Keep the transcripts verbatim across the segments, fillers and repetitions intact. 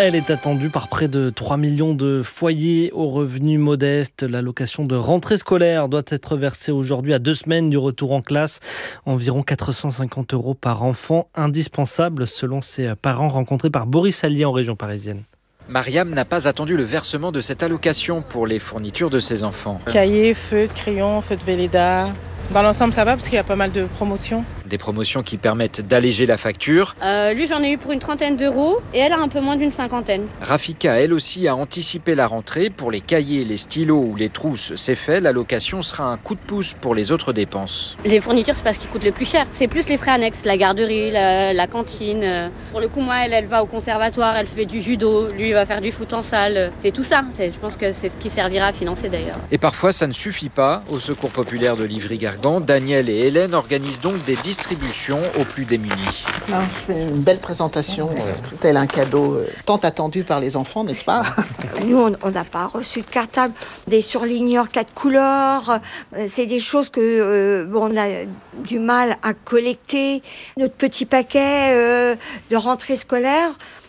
elle, est attendue par près de trois millions de foyers aux revenus modestes. L'allocation de rentrée scolaire doit être versée aujourd'hui à deux semaines du retour en classe. Environ quatre cent cinquante euros par enfant, indispensable selon ses parents rencontrés par Boris Allier en région parisienne. Mariam n'a pas attendu le versement de cette allocation pour les fournitures de ses enfants. Cahiers, feutres, crayons, feutres Velleda. Dans l'ensemble, ça va parce qu'il y a pas mal de promotions. Des promotions qui permettent d'alléger la facture. Euh, lui, j'en ai eu pour une trentaine d'euros et elle a un peu moins d'une cinquantaine. Rafika, elle aussi, a anticipé la rentrée. Pour les cahiers, les stylos ou les trousses, c'est fait. L'allocation sera un coup de pouce pour les autres dépenses. Les fournitures, c'est pas ce qui coûte le plus cher. C'est plus les frais annexes, la garderie, la, la cantine. Pour le coup, moi, elle, elle va au conservatoire, elle fait du judo. Lui, il va faire du foot en salle. C'est tout ça. C'est, je pense que c'est ce qui servira à financer d'ailleurs. Et parfois, ça ne suffit pas. Au Secours populaire de Livry-Gargan, Daniel et Hélène organisent donc des distributions aux plus démunis. Non, c'est une belle présentation, euh, tel un cadeau euh, tant attendu par les enfants, n'est-ce pas? Nous, on n'a pas reçu de cartable, des surligneurs quatre couleurs. Euh, c'est des choses que euh, bon, on a du mal à collecter. Notre petit paquet euh, de rentrée scolaire,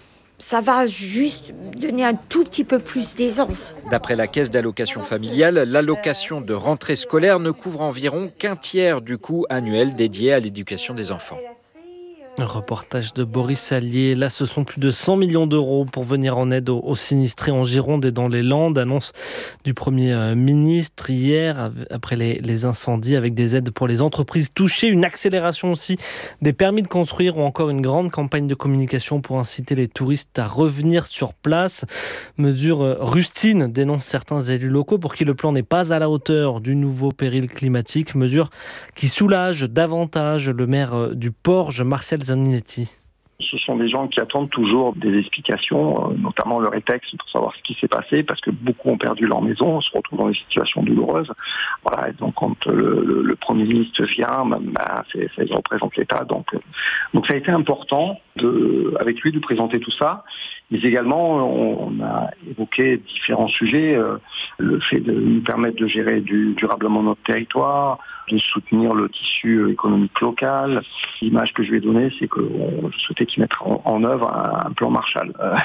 ça va juste donner un tout petit peu plus d'aisance. D'après la caisse d'allocation familiale, l'allocation de rentrée scolaire ne couvre environ qu'un tiers du coût annuel dédié à l'éducation des enfants. Un reportage de Boris Allier. Là, ce sont plus de cent millions d'euros pour venir en aide aux, aux sinistrés en Gironde et dans les Landes. Annonce du Premier ministre hier, après les, les incendies, avec des aides pour les entreprises touchées. Une accélération aussi des permis de construire ou encore une grande campagne de communication pour inciter les touristes à revenir sur place. Mesure rustine, dénoncent certains élus locaux pour qui le plan n'est pas à la hauteur du nouveau péril climatique. Mesure qui soulage davantage le maire du Porge, Martial Zaninetti. Ce sont des gens qui attendent toujours des explications, notamment le rétexte pour savoir ce qui s'est passé, parce que beaucoup ont perdu leur maison, se retrouvent dans des situations douloureuses. Voilà, et donc quand le, le, le Premier ministre vient, ben, ben, c'est, ça représente l'État. Donc, donc ça a été important de, avec lui de présenter tout ça, mais également on, on a évoqué différents sujets, euh, le fait de nous permettre de gérer du, durablement notre territoire, de soutenir le tissu économique local. L'image que je vais donner, c'est que on, je souhaitais qu'ils mettent en, en œuvre un, un plan Marshall. Euh,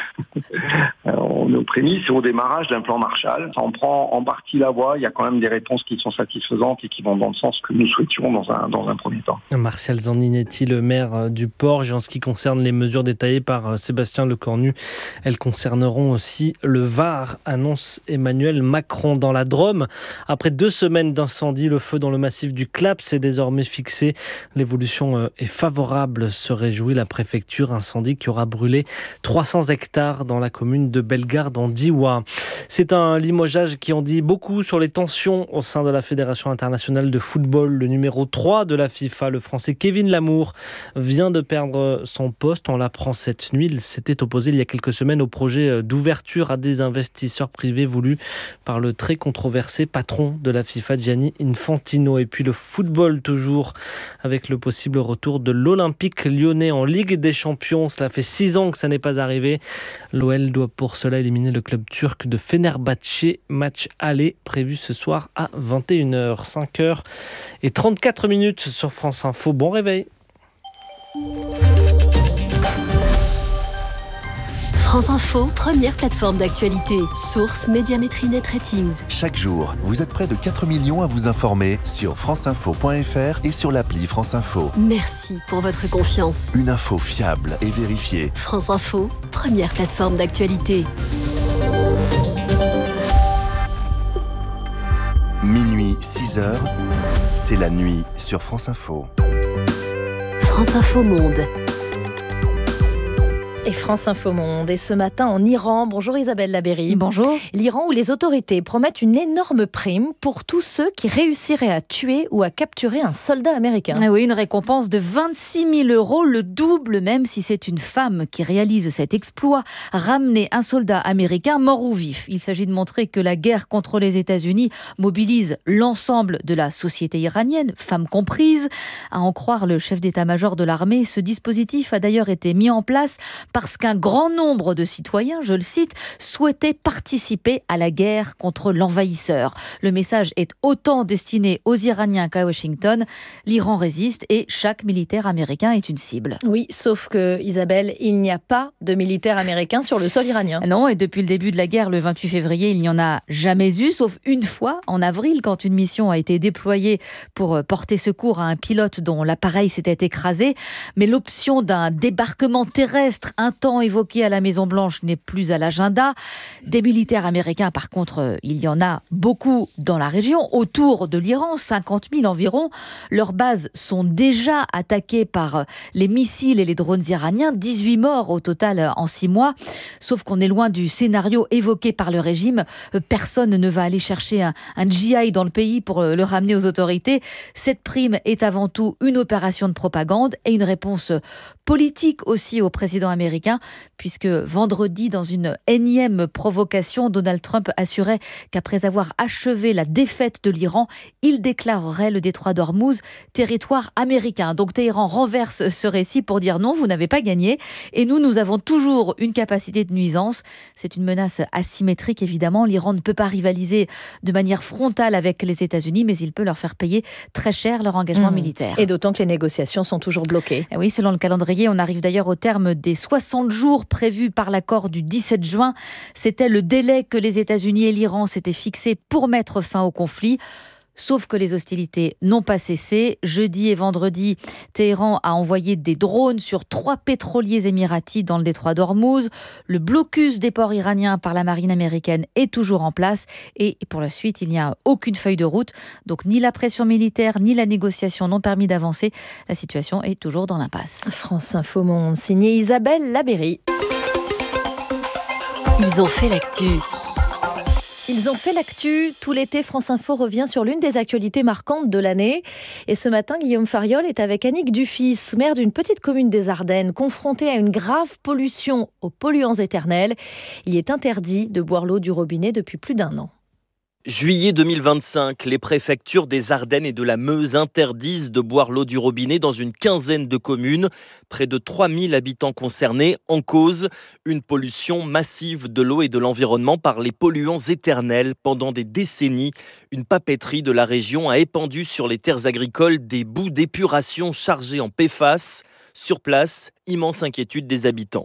on est aux prémices et au démarrage d'un plan Marshall. Ça en prend en partie la voie. Il y a quand même des réponses qui sont satisfaisantes et qui vont dans le sens que nous souhaitions dans un, dans un premier temps. Martial Zaninetti, le maire du Porge. En ce qui concerne les mesures détaillées par Sébastien Lecornu, elles concerneront aussi le Var, annonce Emmanuel Macron. Dans la Drôme, après deux semaines d'incendie, le feu dans le massif du Claps est désormais fixé. L'évolution est favorable, se réjouit la préfecture. Incendie qui aura brûlé trois cents hectares dans la commune de Bellegarde en Diois. C'est un limogeage qui en dit beaucoup sur les tensions au sein de la Fédération internationale de football. Le numéro trois de la FIFA, le français Kevin Lamour, vient de perdre son poste. On l'apprend cette nuit. Il s'était opposé il y a quelques semaines au projet d'ouverture à des investisseurs privés voulu par le très controversé patron de la FIFA, Gianni Infantino. Et puis le football toujours, avec le possible retour de l'Olympique lyonnais en Ligue des Champions. Cela fait six ans que ça n'est pas arrivé. L'O L doit pour cela éliminer le club turc de Fenerbahçe. Match aller prévu ce soir à vingt et une heures. cinq heures et trente-quatre minutes sur France Info. Bon réveil. France Info, première plateforme d'actualité. Source Médiamétrie Net Ratings. Chaque jour, vous êtes près de quatre millions à vous informer sur franceinfo point f r et sur l'appli France Info. Merci pour votre confiance. Une info fiable et vérifiée. France Info, première plateforme d'actualité. Minuit, six heures, c'est la nuit sur France Info. France Info Monde. Et France Info Monde. Et ce matin en Iran, bonjour Isabelle Labéry. Bonjour. L'Iran où les autorités promettent une énorme prime pour tous ceux qui réussiraient à tuer ou à capturer un soldat américain. Ah oui, une récompense de vingt-six mille euros, le double même si c'est une femme qui réalise cet exploit, ramener un soldat américain mort ou vif. Il s'agit de montrer que la guerre contre les États-Unis mobilise l'ensemble de la société iranienne, femmes comprises. À en croire le chef d'état-major de l'armée, ce dispositif a d'ailleurs été mis en place par parce qu'un grand nombre de citoyens, je le cite, souhaitaient participer à la guerre contre l'envahisseur. Le message est autant destiné aux Iraniens qu'à Washington. L'Iran résiste et chaque militaire américain est une cible. Oui, sauf que, Isabelle, il n'y a pas de militaires américains sur le sol iranien. Non, et depuis le début de la guerre, le vingt-huit février, il n'y en a jamais eu, sauf une fois, en avril, quand une mission a été déployée pour porter secours à un pilote dont l'appareil s'était écrasé. Mais l'option d'un débarquement terrestre, un temps évoqué à la Maison-Blanche, n'est plus à l'agenda. Des militaires américains, par contre, il y en a beaucoup dans la région, autour de l'Iran, cinquante mille environ. Leurs bases sont déjà attaquées par les missiles et les drones iraniens, dix-huit morts au total en six mois. Sauf qu'on est loin du scénario évoqué par le régime. Personne ne va aller chercher un, un G I dans le pays pour le ramener aux autorités. Cette prime est avant tout une opération de propagande et une réponse politique aussi au président américain, puisque vendredi, dans une énième provocation, Donald Trump assurait qu'après avoir achevé la défaite de l'Iran, il déclarerait le détroit d'Ormuz territoire américain. Donc Téhéran renverse ce récit pour dire non, vous n'avez pas gagné et nous, nous avons toujours une capacité de nuisance. C'est une menace asymétrique, évidemment. L'Iran ne peut pas rivaliser de manière frontale avec les États-Unis, mais il peut leur faire payer très cher leur engagement mmh. militaire. Et d'autant que les négociations sont toujours bloquées. Et oui, selon le calendrier, on arrive d'ailleurs au terme des soixante jours prévus par l'accord du dix-sept juin. C'était le délai que les États-Unis et l'Iran s'étaient fixé pour mettre fin au conflit. Sauf que les hostilités n'ont pas cessé. Jeudi et vendredi, Téhéran a envoyé des drones sur trois pétroliers émiratis dans le détroit d'Ormuz. Le blocus des ports iraniens par la marine américaine est toujours en place. Et pour la suite, il n'y a aucune feuille de route. Donc ni la pression militaire, ni la négociation n'ont permis d'avancer. La situation est toujours dans l'impasse. France Info Monde, signé Isabelle Labéry. Ils ont fait l'actu. Ils ont fait l'actu. Tout l'été, France Info revient sur l'une des actualités marquantes de l'année. Et ce matin, Guillaume Fariol est avec Annick Dufis, maire d'une petite commune des Ardennes, confrontée à une grave pollution aux polluants éternels. Il est interdit de boire l'eau du robinet depuis plus d'un an. Juillet deux mille vingt-cinq, les préfectures des Ardennes et de la Meuse interdisent de boire l'eau du robinet dans une quinzaine de communes. Près de trois mille habitants concernés, en cause une pollution massive de l'eau et de l'environnement par les polluants éternels. Pendant des décennies, une papeterie de la région a épandu sur les terres agricoles des boues d'épuration chargées en P F A S. Sur place, immense inquiétude des habitants.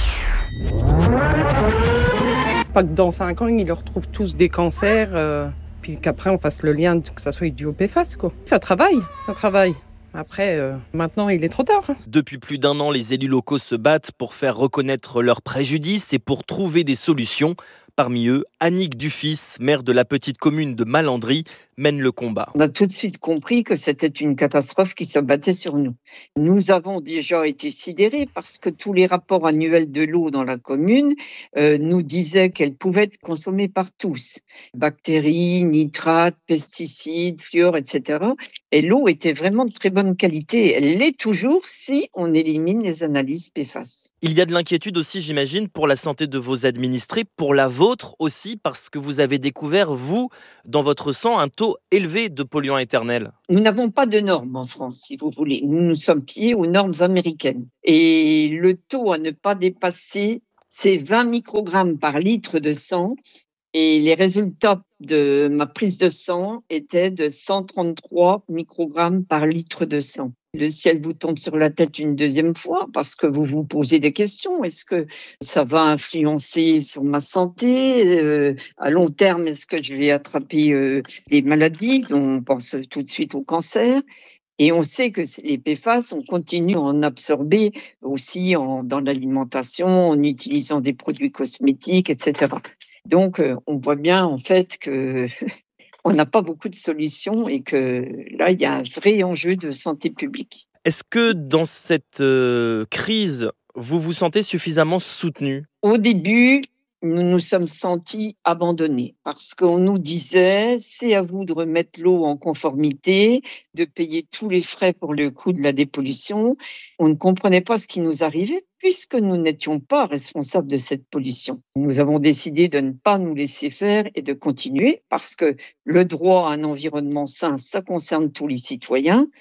Pas que dans cinq ans, ils leur retrouvent tous des cancers, euh, puis qu'après on fasse le lien, que ça soit dû au P F A S, quoi. Ça travaille, ça travaille. Après, euh, maintenant, il est trop tard. Depuis plus d'un an, les élus locaux se battent pour faire reconnaître leurs préjudices et pour trouver des solutions. Parmi eux, Annick Dufis, maire de la petite commune de Malandry, mène le combat. On a tout de suite compris que c'était une catastrophe qui s'abattait sur nous. Nous avons déjà été sidérés parce que tous les rapports annuels de l'eau dans la commune euh, nous disaient qu'elle pouvait être consommée par tous. Bactéries, nitrates, pesticides, fluor, et cetera. Et l'eau était vraiment de très bonne qualité. Elle l'est toujours si on élimine les analyses P F A S. Il y a de l'inquiétude aussi, j'imagine, pour la santé de vos administrés, pour la vôtre aussi, parce que vous avez découvert, vous, dans votre sang, un taux élevé de polluants éternels. Nous n'avons pas de normes en France, si vous voulez. Nous nous sommes pliés aux normes américaines. Et le taux à ne pas dépasser, c'est vingt microgrammes par litre de sang. Et les résultats de ma prise de sang étaient de cent trente-trois microgrammes par litre de sang. Le ciel vous tombe sur la tête une deuxième fois parce que vous vous posez des questions. Est-ce que ça va influencer sur ma santé euh, à long terme? Est-ce que je vais attraper euh, des maladies? On pense tout de suite au cancer. Et on sait que les P F A S, on continue à en absorber aussi en, dans l'alimentation, en utilisant des produits cosmétiques, et cetera. Donc, euh, on voit bien en fait que on n'a pas beaucoup de solutions et que là, il y a un vrai enjeu de santé publique. Est-ce que dans cette euh, crise, vous vous sentez suffisamment soutenu? Au début, nous nous sommes sentis abandonnés parce qu'on nous disait c'est à vous de remettre l'eau en conformité, de payer tous les frais pour le coût de la dépollution. On ne comprenait pas ce qui nous arrivait puisque nous n'étions pas responsables de cette pollution. Nous avons décidé de ne pas nous laisser faire et de continuer parce que le droit à un environnement sain, ça concerne tous les citoyens.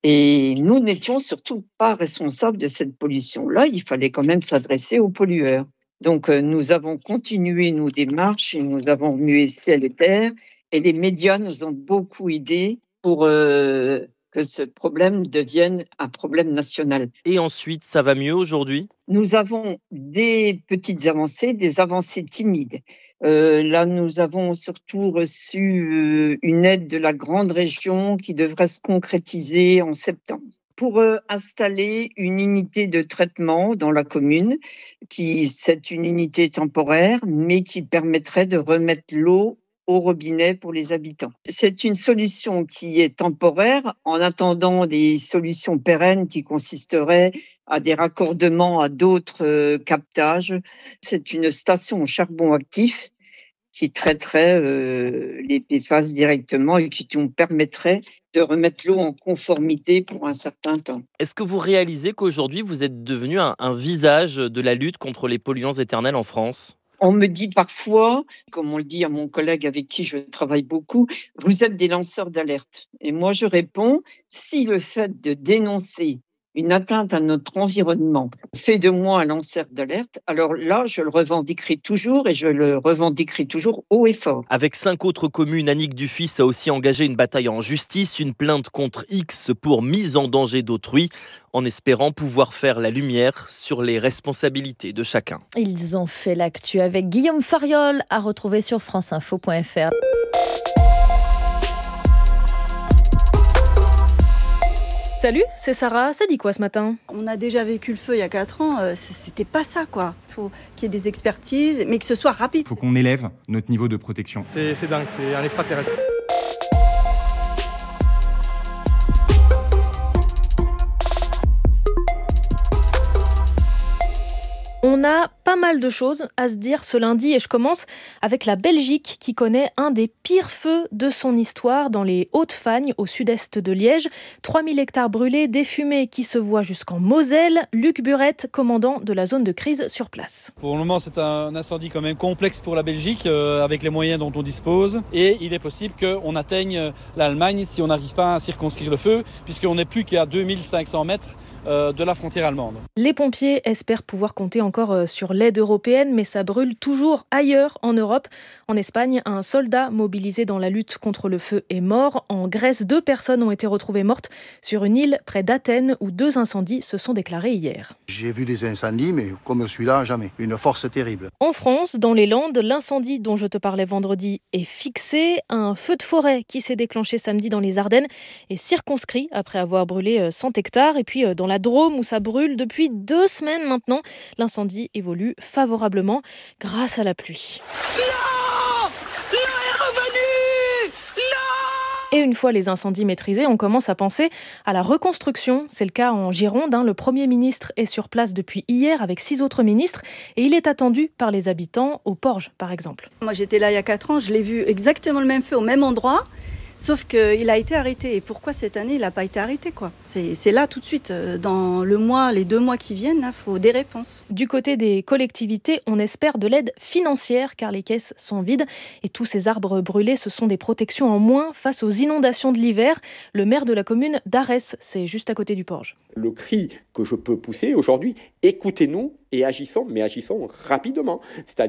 Et nous n'étions surtout pas responsables de cette pollution-là. Il fallait quand même s'adresser aux pollueurs. Donc, euh, nous avons continué nos démarches et nous avons remué ciel et terre. Et les médias nous ont beaucoup aidés pour euh, que ce problème devienne un problème national. Et ensuite, ça va mieux aujourd'hui ? Nous avons des petites avancées, des avancées timides. Euh, là, nous avons surtout reçu euh, une aide de la grande région qui devrait se concrétiser en septembre pour euh, installer une unité de traitement dans la commune, qui c'est une unité temporaire, mais qui permettrait de remettre l'eau au robinet pour les habitants. C'est une solution qui est temporaire en attendant des solutions pérennes qui consisteraient à des raccordements à d'autres euh, captages. C'est une station au charbon actif qui traiterait euh, les P F A S directement et qui nous permettrait de remettre l'eau en conformité pour un certain temps. Est-ce que vous réalisez qu'aujourd'hui, vous êtes devenu un, un visage de la lutte contre les polluants éternels en France ? On me dit parfois, comme on le dit à mon collègue avec qui je travaille beaucoup, vous êtes des lanceurs d'alerte. Et moi, je réponds, si le fait de dénoncer une atteinte à notre environnement fait de moi un lanceur d'alerte, alors là, je le revendiquerai toujours et je le revendiquerai toujours haut et fort. Avec cinq autres communes, Annick Dufis a aussi engagé une bataille en justice, une plainte contre X pour mise en danger d'autrui, en espérant pouvoir faire la lumière sur les responsabilités de chacun. Ils ont fait l'actu avec Guillaume Fariol, à retrouver sur franceinfo point f r. Salut, c'est Sarah, ça dit quoi ce matin ? On a déjà vécu le feu il y a quatre ans, euh, c'était pas ça quoi. Il faut qu'il y ait des expertises, mais que ce soit rapide. Il faut qu'on élève notre niveau de protection. C'est, c'est dingue, c'est un extraterrestre. On a pas mal de choses à se dire ce lundi et je commence avec la Belgique qui connaît un des pires feux de son histoire dans les Hautes-Fagnes au sud-est de Liège. trois mille hectares brûlés, des fumées qui se voient jusqu'en Moselle. Luc Burette, commandant de la zone de crise sur place. Pour le moment, c'est un incendie quand même complexe pour la Belgique euh, avec les moyens dont on dispose. Et il est possible qu'on atteigne l'Allemagne si on n'arrive pas à circonscrire le feu puisqu'on n'est plus qu'à deux mille cinq cents mètres euh, de la frontière allemande. Les pompiers espèrent pouvoir compter encore sur l'aide européenne, mais ça brûle toujours ailleurs en Europe. En Espagne, un soldat mobilisé dans la lutte contre le feu est mort. En Grèce, deux personnes ont été retrouvées mortes sur une île près d'Athènes où deux incendies se sont déclarés hier. J'ai vu des incendies, mais comme celui-là, jamais. Une force terrible. En France, dans les Landes, l'incendie dont je te parlais vendredi est fixé. Un feu de forêt qui s'est déclenché samedi dans les Ardennes est circonscrit après avoir brûlé cent hectares. Et puis dans la Drôme où ça brûle depuis deux semaines maintenant, l'incendie évolue favorablement grâce à la pluie. L'eau ! L'eau est revenue ! L'eau ! Et une fois les incendies maîtrisés, on commence à penser à la reconstruction. C'est le cas en Gironde. Hein. Le Premier ministre est sur place depuis hier avec six autres ministres et il est attendu par les habitants au Porge, par exemple. Moi, j'étais là il y a quatre ans, je l'ai vu exactement le même feu au même endroit. Sauf qu'il a été arrêté. Et pourquoi cette année, il n'a pas été arrêté quoi ? c'est, c'est là tout de suite. Dans le mois, les deux mois qui viennent, il faut des réponses. Du côté des collectivités, on espère de l'aide financière car les caisses sont vides. Et tous ces arbres brûlés, ce sont des protections en moins face aux inondations de l'hiver. Le maire de la commune d'Arès, c'est juste à côté du Porge. Le cri que je peux pousser aujourd'hui, écoutez-nous et agissons, mais agissons rapidement. C'est-à-dire